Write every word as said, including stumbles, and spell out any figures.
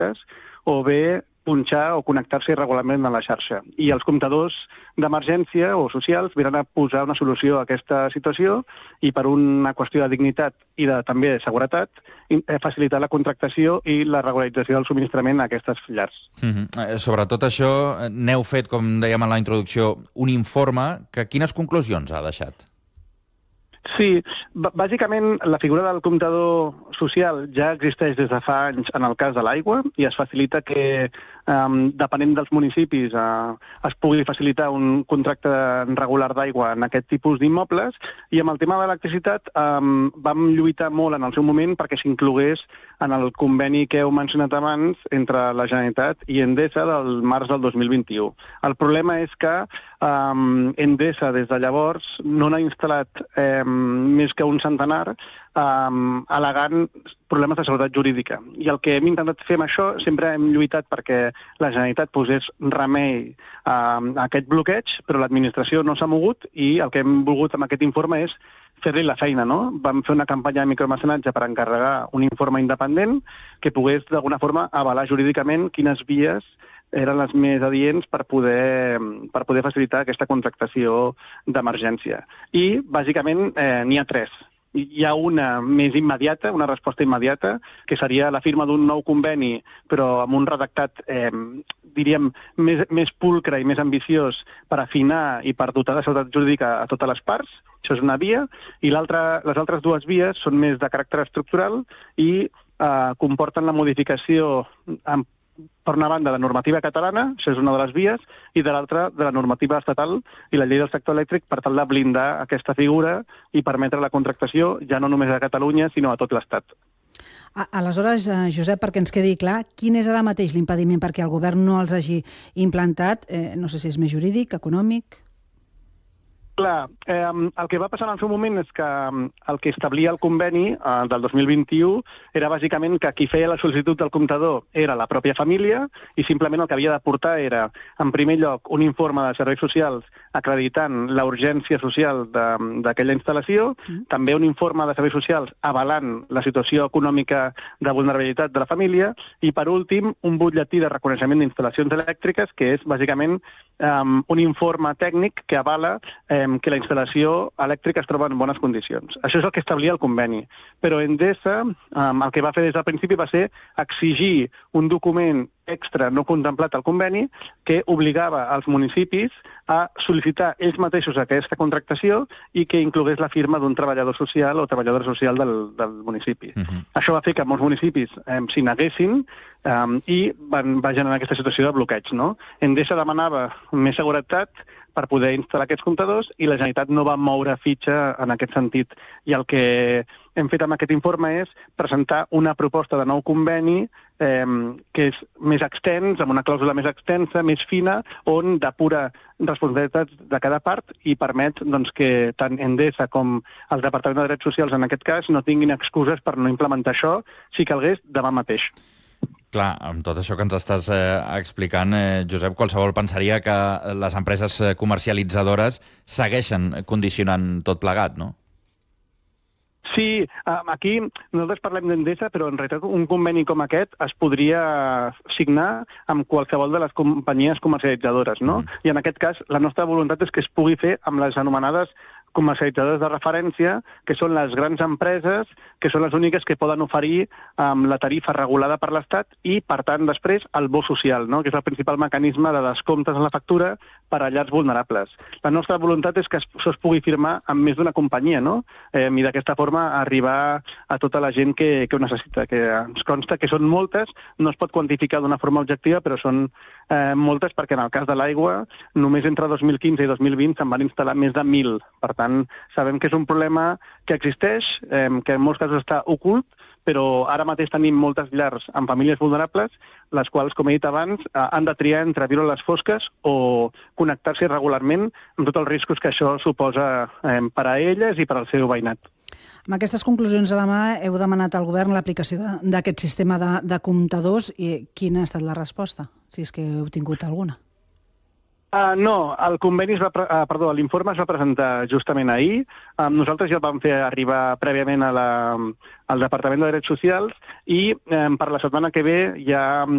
o bé punxar o connectar-se irregularment a la xarxa. I els comptadors d'emergència o socials venen a posar una solució a aquesta situació i per una qüestió de dignitat i de, també de seguretat facilitar la contractació i la regularització del subministrament a aquestes llars. Mm-hmm. eh, Sobretot això, n'heu fet, com dèiem en la introducció, un informe que quines conclusions ha deixat? Sí, bàsicament la figura del comptador social ja existeix des de fa anys en el cas de l'aigua i es facilita que, um, depenent dels municipis, uh, es pugui facilitar un contracte regular d'aigua en aquest tipus d'immobles, i amb el tema de l'electricitat um, vam lluitar molt en el seu moment perquè s'inclogués en el conveni que heu mencionat abans entre la Generalitat i Endesa del març del dos mil vint-i-u. El problema és que um, Endesa des de llavors no n'ha instal·lat um, més que un centenar, um, al·legant problemes de seguretat jurídica. I el que hem intentat fer amb això, sempre hem lluitat perquè la Generalitat posés remei a, a aquest bloqueig, però l'administració no s'ha mogut i el que hem volgut amb aquest informe és fer-li la feina, no? Vam fer una campanya de micromecenatge per encarregar un informe independent que pogués d'alguna forma avalar jurídicament quines vies eren les més adients per poder, per poder facilitar aquesta contractació d'emergència. I, bàsicament, eh, n'hi ha tres. Hi ha una més immediata, una resposta immediata, que seria la firma d'un nou conveni, però amb un redactat, eh, diríem, més, més pulcre i més ambiciós per afinar i per dotar de seguretat jurídica a totes les parts. Això és una via. I l'altra, les altres dues vies són més de caràcter estructural i eh, comporten la modificació en per una banda, la normativa catalana, això és una de les vies, i de l'altra, de la normativa estatal i la llei del sector elèctric per tal de blindar aquesta figura i permetre la contractació ja no només a Catalunya, sinó a tot l'Estat. Aleshores, Josep, perquè ens quedi clar, quin és ara mateix l'impediment perquè el govern no els hagi implantat? Eh, no sé si és més jurídic, econòmic... Clar, eh, el que va passar en el seu moment és que el que establia el conveni eh, del dos mil vint-i-u era bàsicament que qui feia la sol·licitud del comptador era la pròpia família i simplement el que havia d'aportar era, en primer lloc, un informe de serveis socials acreditant la urgència social d'aquella instal·lació, mm. també un informe de serveis socials avalant la situació econòmica de vulnerabilitat de la família i, per últim, un butlletí de reconeixement d'instal·lacions elèctriques que és, bàsicament, um, un informe tècnic que avala eh, que la instal·lació elèctrica es troba en bones condicions. Això és el que establia el conveni. Però Endesa, um, el que va fer des del principi va ser exigir un document extra no contemplat al conveni que obligava als municipis a sol·licitar ells mateixos aquesta contractació i que inclogués la firma d'un treballador social o treballadora social del, del municipi. Uh-huh. Això va fer que molts municipis eh, s'hi neguessin eh, i van, va generar aquesta situació de bloqueig. No? Endesa demanava més seguretat per poder instal·lar aquests comptadors i la Generalitat no va moure fitxa en aquest sentit. I el que hem fet amb aquest informe és presentar una proposta de nou conveni eh, que és més extens, amb una clàusula més extensa, més fina, on depura responsabilitats de cada part i permet doncs, que tant Endesa com el Departament de Drets Socials, en aquest cas, no tinguin excuses per no implementar això, si calgués, demà mateix. Clar, amb tot això que ens estàs eh, explicant, eh, Josep, qualsevol pensaria que les empreses comercialitzadores segueixen condicionant tot plegat, no? Sí, aquí nosaltres parlem d'Endesa, però en realitat un conveni com aquest es podria signar amb qualsevol de les companyies comercialitzadores, no? Mm. I en aquest cas la nostra voluntat és que es pugui fer amb les anomenades comercialitzadors de referència, que són les grans empreses, que són les úniques que poden oferir um, la tarifa regulada per l'Estat i, per tant, després, el bo social, no? Que és el principal mecanisme de descomptes en la factura per a llars vulnerables. La nostra voluntat és que això es pugui firmar amb més d'una companyia, no? Eh, I d'aquesta forma arribar a tota la gent que, que ho necessita, que ens consta que són moltes, no es pot quantificar d'una forma objectiva, però són eh, moltes perquè en el cas de l'aigua, només entre dos mil quinze i dos mil vint se'n van instal·lar més de mil. Per tant, sabem que és un problema que existeix, eh, que en molts casos està ocult, però ara mateix tenim moltes llars amb famílies vulnerables, les quals, com he dit abans, han de triar entre viure a les fosques o connectar-se regularment amb tots els riscos que això suposa eh, per a elles i per al seu veïnat. Amb aquestes conclusions de demà heu demanat al govern l'aplicació d'aquest sistema de, de comptadors i quina ha estat la resposta, si és que heu tingut alguna? Uh, no, el conveni es va, uh, perdó, l'informe es va presentar justament ahir. Um, nosaltres ja el vam fer arribar prèviament a la, al Departament de Drets Socials i um, per la setmana que ve ja